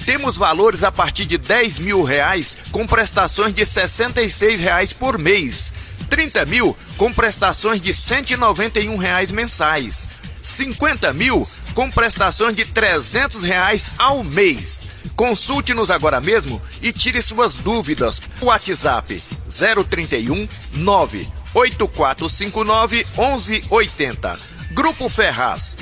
Temos valores a partir de R$10 mil com prestações de R$ 66 por mês. 30 mil com prestações de R$ 191 mensais. 50 mil com prestações de R$ 300 ao mês. Consulte-nos agora mesmo e tire suas dúvidas. WhatsApp 031 98459 1180. Grupo Ferraz,